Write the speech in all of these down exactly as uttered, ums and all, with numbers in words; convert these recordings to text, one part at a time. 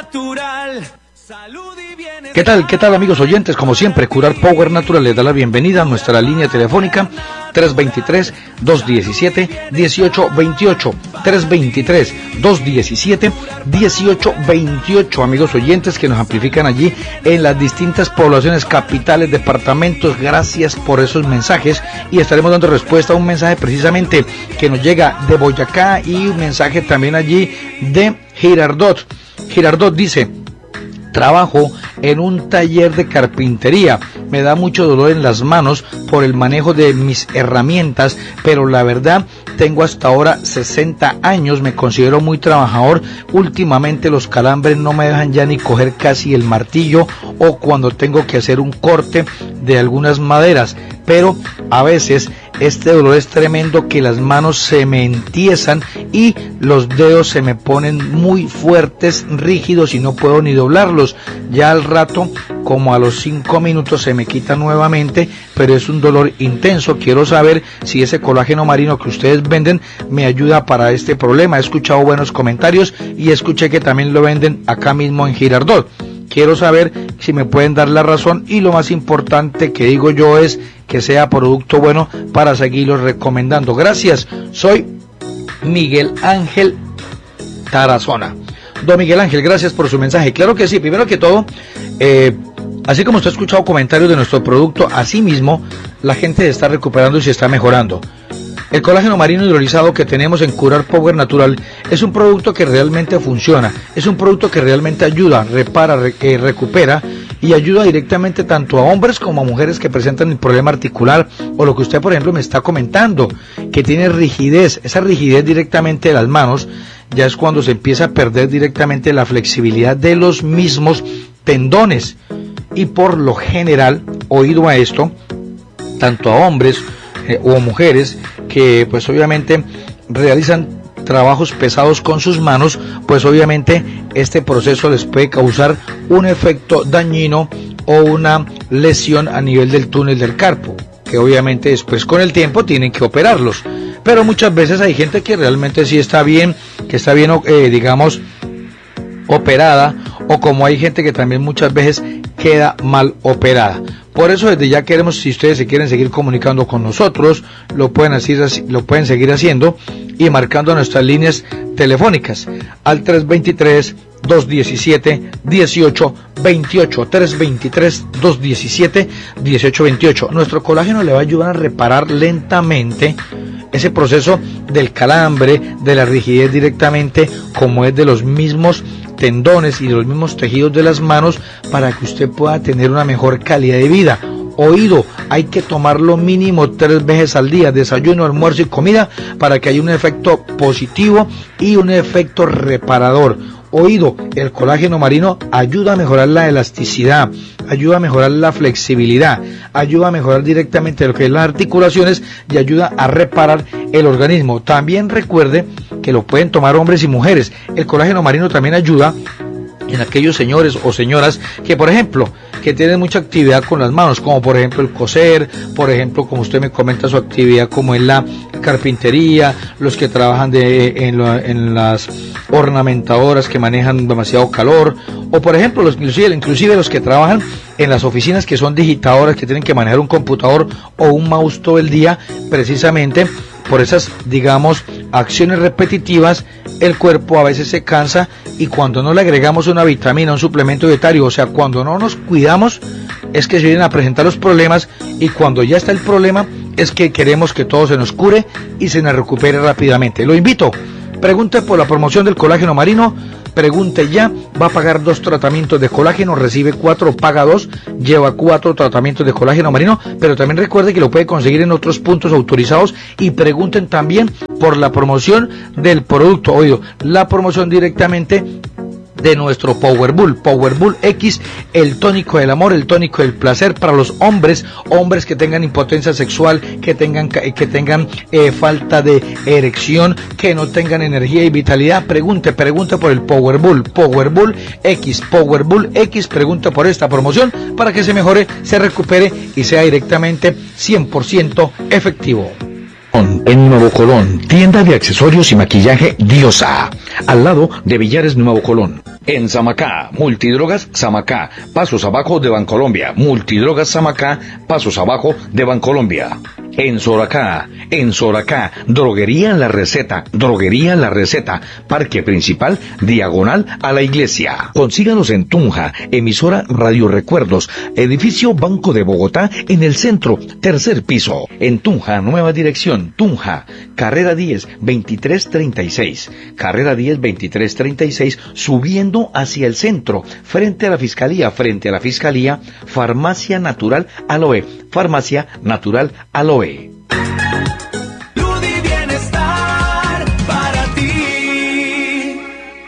Natural. Salud y bienestar. ¿Qué tal? ¿Qué tal, amigos oyentes? Como siempre, Curar Power Natural les da la bienvenida a nuestra línea telefónica tres dos tres, dos uno siete, uno ocho dos ocho, tres dos tres, dos uno siete, uno ocho dos ocho, amigos oyentes que nos amplifican allí en las distintas poblaciones, capitales, departamentos. Gracias por esos mensajes y estaremos dando respuesta a un mensaje precisamente que nos llega de Boyacá y un mensaje también allí de Girardot. Girardot dice: trabajo en un taller de carpintería, me da mucho dolor en las manos por el manejo de mis herramientas, pero la verdad tengo hasta ahora sesenta años, me considero muy trabajador. Últimamente los calambres no me dejan ya ni coger casi el martillo o cuando tengo que hacer un corte de algunas maderas, pero a veces este dolor es tremendo que las manos se me entiesan y los dedos se me ponen muy fuertes, rígidos y no puedo ni doblarlos. Ya al rato, como a los cinco minutos, se me quita nuevamente, pero es un dolor intenso. Quiero saber si ese colágeno marino que ustedes venden me ayuda para este problema. He escuchado buenos comentarios y escuché que también lo venden acá mismo en Girardot. Quiero saber si me pueden dar la razón y lo más importante que digo yo es que sea producto bueno para seguirlos recomendando. Gracias, soy Miguel Ángel Tarazona. Don Miguel Ángel, gracias por su mensaje. Claro que sí, primero que todo, eh, así como usted ha escuchado comentarios de nuestro producto, así mismo la gente se está recuperando y se está mejorando. El colágeno marino hidrolizado que tenemos en Curar Power Natural es un producto que realmente funciona, es un producto que realmente ayuda, repara, re, eh, recupera y ayuda directamente tanto a hombres como a mujeres que presentan el problema articular o lo que usted, por ejemplo, me está comentando, que tiene rigidez. Esa rigidez directamente de las manos ya es cuando se empieza a perder directamente la flexibilidad de los mismos tendones y por lo general, oído a esto, tanto a hombres eh, o mujeres que pues obviamente realizan trabajos pesados con sus manos, pues obviamente este proceso les puede causar un efecto dañino o una lesión a nivel del túnel del carpo, que obviamente después con el tiempo tienen que operarlos. Pero muchas veces hay gente que realmente sí está bien, que está bien, eh, digamos, operada, o como hay gente que también muchas veces queda mal operada. Por eso desde ya queremos, si ustedes se quieren seguir comunicando con nosotros, lo pueden hacer, lo pueden seguir haciendo y marcando nuestras líneas telefónicas al tres dos tres, dos uno siete, uno ocho dos ocho, tres dos tres, dos uno siete, uno ocho dos ocho. Nuestro colágeno le va a ayudar a reparar lentamente ese proceso del calambre, de la rigidez directamente, como es de los mismos tendones y de los mismos tejidos de las manos, para que usted pueda tener una mejor calidad de vida. Oído, hay que tomarlo mínimo tres veces al día, desayuno, almuerzo y comida, para que haya un efecto positivo y un efecto reparador. Oído, el colágeno marino ayuda a mejorar la elasticidad, ayuda a mejorar la flexibilidad, ayuda a mejorar directamente lo que es las articulaciones y ayuda a reparar el organismo. También recuerde que lo pueden tomar hombres y mujeres. El colágeno marino también ayuda en aquellos señores o señoras que, por ejemplo, que tienen mucha actividad con las manos, como por ejemplo el coser, por ejemplo, como usted me comenta, su actividad como en la carpintería, los que trabajan de, en, lo, en las ornamentadoras que manejan demasiado calor, o por ejemplo, los, inclusive, inclusive los que trabajan en las oficinas que son digitadoras, que tienen que manejar un computador o un mouse todo el día, precisamente por esas, digamos, acciones repetitivas, el cuerpo a veces se cansa y cuando no le agregamos una vitamina, un suplemento dietario, o sea, cuando no nos cuidamos, es que se vienen a presentar los problemas y cuando ya está el problema, es que queremos que todo se nos cure y se nos recupere rápidamente. Lo invito, pregunte por la promoción del colágeno marino, pregunte ya, va a pagar dos tratamientos de colágeno, recibe cuatro, paga dos, lleva cuatro tratamientos de colágeno marino, pero también recuerde que lo puede conseguir en otros puntos autorizados y pregunten también por la promoción del producto, oído, la promoción directamente de nuestro Power Bull, Power Bull X, el tónico del amor, el tónico del placer para los hombres, hombres que tengan impotencia sexual, que tengan que tengan eh, falta de erección, que no tengan energía y vitalidad. Pregunte, pregunte por el Power Bull, Power Bull X, Power Bull X, pregunte por esta promoción para que se mejore, se recupere y sea directamente cien por ciento efectivo. En Nuevo Colón, tienda de accesorios y maquillaje Diosa, al lado de Villares Nuevo Colón. En Samacá, Multidrogas Samacá, pasos abajo de Bancolombia. Multidrogas Samacá, pasos abajo de Bancolombia. En Soracá, en Soracá, Droguería La Receta, Droguería La Receta, Parque Principal, diagonal a la iglesia. Consíganos en Tunja, emisora Radio Recuerdos, edificio Banco de Bogotá, en el centro, tercer piso. En Tunja, nueva dirección, Tunja, carrera diez, veintitrés treinta y seis, carrera diez, veintitrés treinta y seis, subiendo hacia el centro, frente a la Fiscalía, frente a la Fiscalía, Farmacia Natural Aloe, Farmacia Natural Aloe. Salud y bienestar para ti.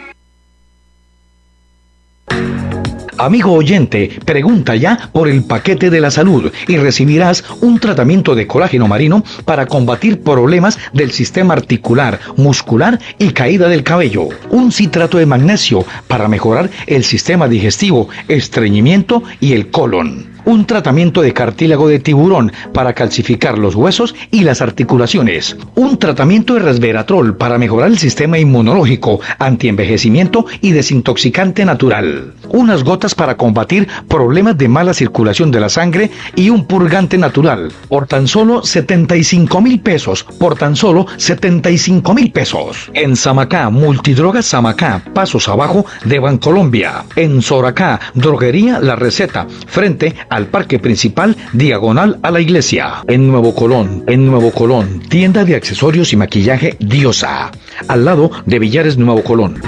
Amigo oyente, pregunta ya por el paquete de la salud y recibirás un tratamiento de colágeno marino para combatir problemas del sistema articular, muscular y caída del cabello. Un citrato de magnesio para mejorar el sistema digestivo, estreñimiento y el colon. Un tratamiento de cartílago de tiburón para calcificar los huesos y las articulaciones. Un tratamiento de resveratrol para mejorar el sistema inmunológico, antienvejecimiento y desintoxicante natural. Unas gotas para combatir problemas de mala circulación de la sangre y un purgante natural. Por tan solo setenta y cinco mil pesos. Por tan solo setenta y cinco mil pesos. En Samacá, Multidrogas Samacá, pasos abajo de Bancolombia. En Soracá, Droguería La Receta, frente a al Parque Principal, diagonal a la iglesia. En Nuevo Colón, en Nuevo Colón, tienda de accesorios y maquillaje Diosa, al lado de Villares Nuevo Colón.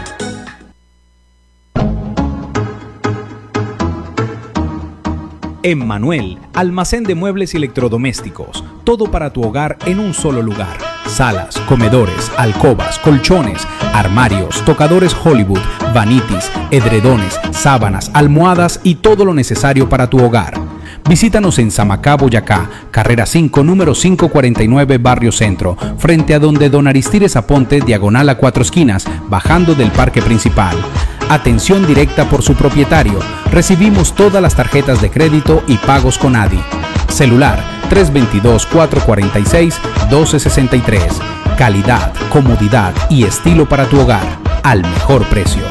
Emmanuel, almacén de muebles y electrodomésticos, todo para tu hogar en un solo lugar. Salas, comedores, alcobas, colchones, armarios, tocadores Hollywood, vanitis, edredones, sábanas, almohadas y todo lo necesario para tu hogar. Visítanos en Samacá, Boyacá, carrera cinco, número quinientos cuarenta y nueve, Barrio Centro, frente a donde Don Aristides Aponte, diagonal a Cuatro Esquinas, bajando del Parque Principal. Atención directa por su propietario. Recibimos todas las tarjetas de crédito y pagos con A D I. Celular tres dos dos, cuatro cuatro seis, uno dos seis tres. Calidad, comodidad y estilo para tu hogar al mejor precio.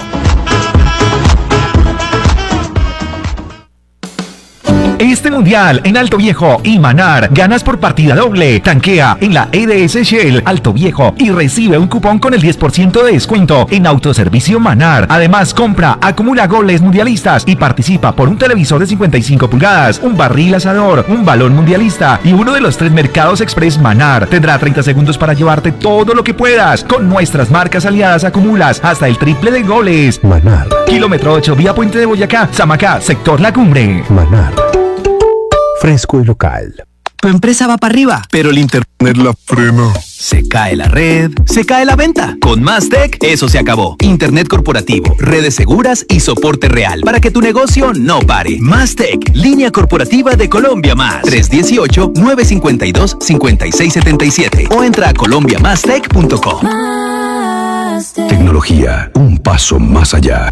Este mundial en Alto Viejo y Manar ganas por partida doble. Tanquea en la E D S Shell Alto Viejo y recibe un cupón con el diez por ciento de descuento en Autoservicio Manar. Además, compra, acumula goles mundialistas y participa por un televisor de cincuenta y cinco pulgadas, un barril asador, un balón mundialista y uno de los tres mercados express Manar. Tendrá treinta segundos para llevarte todo lo que puedas. Con nuestras marcas aliadas acumulas hasta el triple de goles. Manar. Kilómetro ocho, vía Puente de Boyacá, Samacá, sector La Cumbre. Manar. Fresco y local. Tu empresa va para arriba, pero el internet la frena. Se cae la red, se cae la venta. Con Mastec, eso se acabó. Internet corporativo, redes seguras y soporte real para que tu negocio no pare. Mastec, línea corporativa de Colombia Más. tres uno ocho, nueve cinco dos, cinco seis siete siete o entra a colombia mastec punto com. Tecnología, un paso más allá.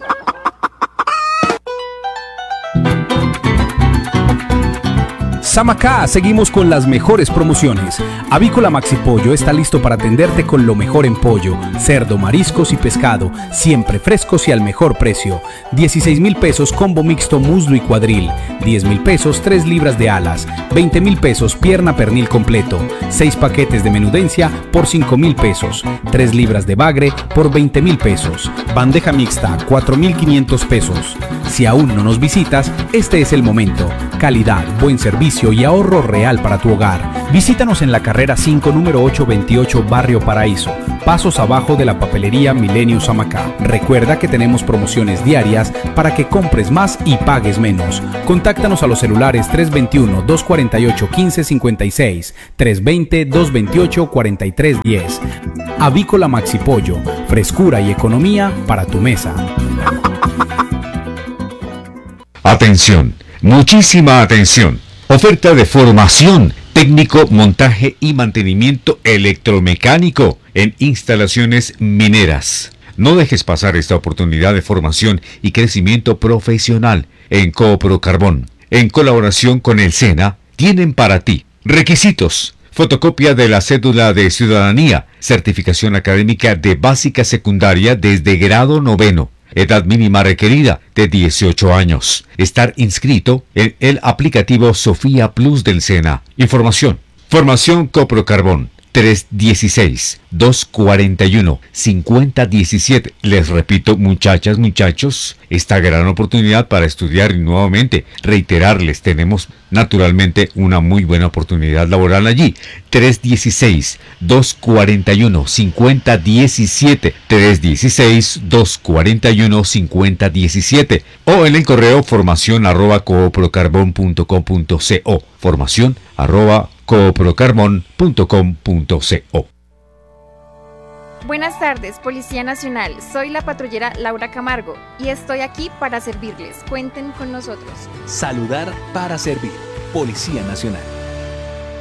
Samacá, seguimos con las mejores promociones. Avícola Maxi Pollo está listo para atenderte con lo mejor en pollo, cerdo, mariscos y pescado, siempre frescos y al mejor precio. dieciséis mil pesos combo mixto muslo y cuadril, diez mil pesos tres libras de alas, veinte mil pesos pierna pernil completo, seis paquetes de menudencia por cinco mil pesos, tres libras de bagre por veinte mil pesos, bandeja mixta cuatro mil quinientos pesos. Si aún no nos visitas, este es el momento. Calidad, buen servicio y ahorro real para tu hogar. Visítanos en la carrera cinco, número ocho veintiocho, Barrio Paraíso, pasos abajo de la papelería Milenio Samacá. Recuerda que tenemos promociones diarias para que compres más y pagues menos. Contáctanos a los celulares tres dos uno, dos cuatro ocho, uno cinco cinco seis, tres dos cero, dos dos ocho, cuatro tres uno cero. Avícola Maxi Pollo, frescura y economía para tu mesa. Atención, muchísima atención. Oferta de formación, técnico, montaje y mantenimiento electromecánico en instalaciones mineras. No dejes pasar esta oportunidad de formación y crecimiento profesional en Coopro Carbón. En colaboración con el SENA, tienen para ti requisitos: fotocopia de la cédula de ciudadanía, certificación académica de básica secundaria desde grado noveno. Edad mínima requerida de dieciocho años. Estar inscrito en el aplicativo Sofía Plus del SENA. Información. Formación Coprocarbón. tres uno seis, dos cuatro uno, cinco cero uno siete. Les repito, muchachas, muchachos, esta gran oportunidad para estudiar y nuevamente reiterarles, tenemos naturalmente una muy buena oportunidad laboral allí. tres uno seis, dos cuatro uno, cinco cero uno siete. tres uno seis, dos cuatro uno, cinco cero uno siete. O en el correo formación arroba coprocarbón punto com punto co. Formación arroba coprocarbón punto com punto co. Buenas tardes, Policía Nacional. Soy la patrullera Laura Camargo y estoy aquí para servirles. Cuenten con nosotros. Saludar para servir. Policía Nacional.